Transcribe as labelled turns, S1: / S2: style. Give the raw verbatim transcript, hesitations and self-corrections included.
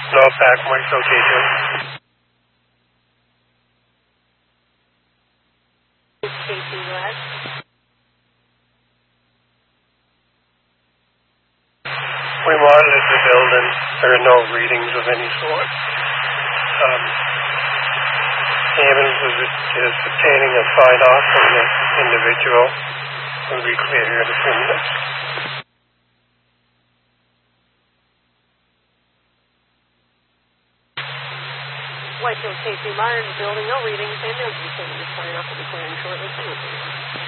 S1: No, back mic okay too.
S2: Casey West.
S1: We monitored the building. There are no readings of any sort. Um, the ambulance is, is obtaining a sign-off from the individual. We'll be clear here in a few minutes.
S2: Whitefield Casey Myers building, no readings. Ambulance is taking the sign off. Will be clearing shortly.